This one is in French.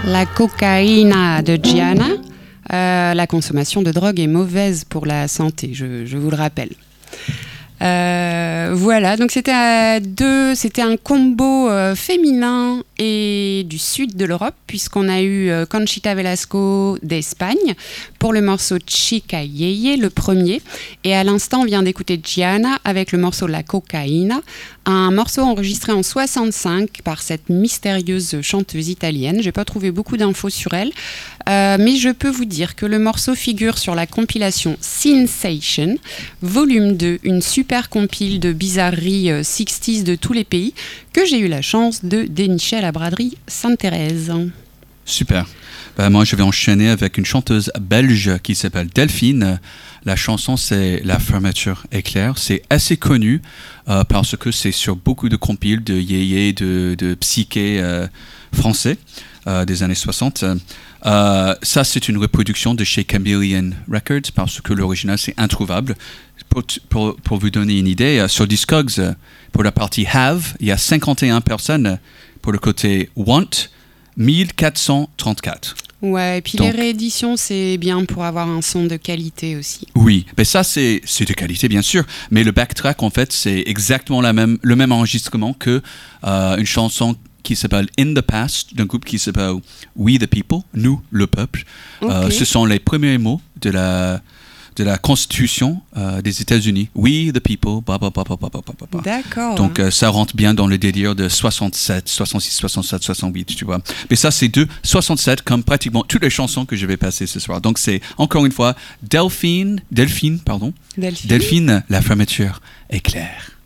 La cocaïna de Gianna. La consommation de drogue est mauvaise pour la santé, je vous le rappelle. Voilà, donc c'était un combo féminin et du sud de l'Europe, puisqu'on a eu Conchita Velasco d'Espagne pour le morceau Chica Yeye, le premier. Et à l'instant, on vient d'écouter Gianna avec le morceau La Cocaïna, un morceau enregistré en 65 par cette mystérieuse chanteuse italienne. J'ai pas trouvé beaucoup d'infos sur elle, mais je peux vous dire que le morceau figure sur la compilation Sensation, volume 2, une super compile de bizarreries 60s de tous les pays que j'ai eu la chance de dénicher à la braderie Sainte-Thérèse. Super. Moi, je vais enchaîner avec une chanteuse belge qui s'appelle Delphine. La chanson, c'est La fermeture éclair. C'est assez connu parce que c'est sur beaucoup de compiles de yéyé, de psyché français des années 60. Ça, c'est une reproduction de chez Chameleon Records parce que l'original, c'est introuvable. Pour vous donner une idée, sur Discogs, pour la partie Have, il y a 51 personnes. Pour le côté Want, 1434. Ouais, et puis donc, les rééditions, c'est bien pour avoir un son de qualité aussi. Oui, mais ça, c'est de qualité, bien sûr. Mais le backtrack, en fait, c'est exactement le même enregistrement que une chanson qui s'appelle In the Past, d'un groupe qui s'appelle We the People, nous, le peuple. Okay. Ce sont les premiers mots de la Constitution des États-Unis. We the people, blah, blah, blah, blah, blah, blah, blah. D'accord. Donc, ça rentre bien dans le délire de 67, 66, 67, 68, tu vois. Mais ça, c'est de 67, comme pratiquement toutes les chansons que je vais passer ce soir. Donc, c'est, encore une fois, Delphine, La fermeture éclair.